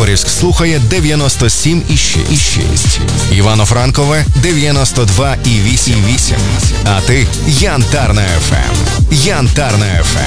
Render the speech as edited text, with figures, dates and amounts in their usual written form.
Житомирськ слухає 97,6. Івано-Франкове 92,8. А ти Янтарна ФМ. Янтарна ФМ.